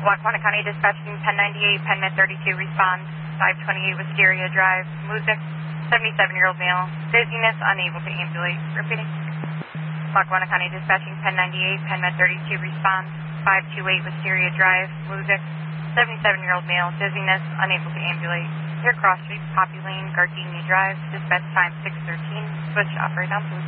Lackawanna County Dispatching 1098, Penman 32, respond 528 Wisteria Drive, Music, 77-year-old male, dizziness, unable to ambulate. Repeating. Lackawanna County Dispatching 1098, Penman 32, respond 528 Wisteria Drive, Music, 77-year-old male, dizziness, unable to ambulate. Clear Cross Street, Poppy Lane, Gardenia Drive, dispatch time 613, switch, operate on Blue.